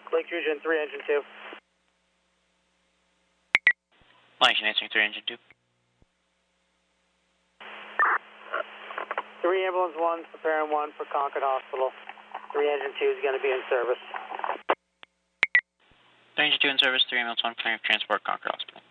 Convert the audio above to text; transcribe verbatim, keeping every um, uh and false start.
Lake Fusion three, engine two. Lexington answering three, engine two. three ambulance one, preparing one for Concord Hospital. three engine two is going to be in service. three engine two in service, three ambulance one, preparing for transport, Concord Hospital.